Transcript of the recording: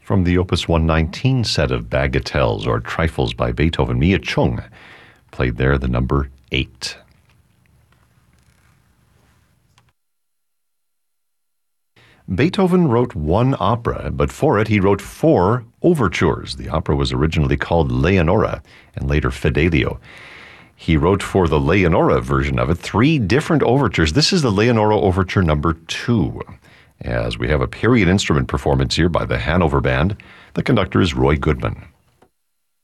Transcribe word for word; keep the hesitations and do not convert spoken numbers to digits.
From the Opus one nineteen set of Bagatelles or Trifles by Beethoven, Mia Chung played there the number eight. Beethoven wrote one opera, but for it he wrote four overtures. The opera was originally called Leonora and later Fidelio. He wrote for the Leonora version of it three different overtures. This is the Leonora Overture number two. As we have a period instrument performance here by the Hanover Band, the conductor is Roy Goodman.